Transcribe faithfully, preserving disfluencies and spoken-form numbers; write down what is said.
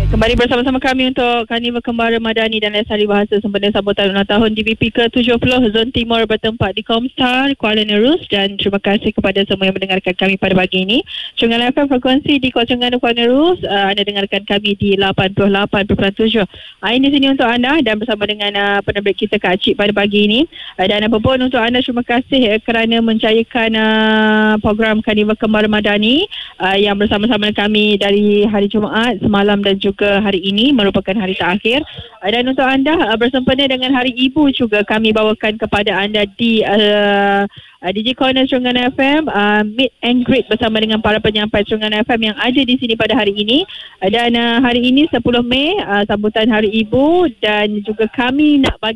Kembali bersama-sama kami untuk Karnival Kembara Madani dan Lestari Bahasa sempena sambutan ulang tahun D B P ke tujuh puluh Zon Timur bertempat di Comstar, Kuala Nerus, dan terima kasih kepada semua yang mendengarkan kami pada pagi ini. Terengganu F M frekuensi di Kota Terengganu Kuala Nerus, uh, anda dengarkan kami di lapan puluh lapan perpuluhan tujuh. Uh, ini sini untuk anda dan bersama dengan uh, penerbit kita Kak Cik pada pagi ini. Uh, dan apa pun untuk anda, terima kasih uh, kerana mencayakan uh, program Karnival Kembara Madani uh, yang bersama-sama dengan kami dari hari Jumaat semalam dan juga ke hari ini merupakan hari terakhir. Dan untuk anda bersempena dengan Hari Ibu juga kami bawakan kepada anda di uh, D J Corner Terengganu F M uh, meet and greet bersama dengan para penyampai Terengganu F M yang ada di sini pada hari ini. Dan uh, hari ini sepuluh Mei uh, sambutan Hari Ibu, dan juga kami nak bagi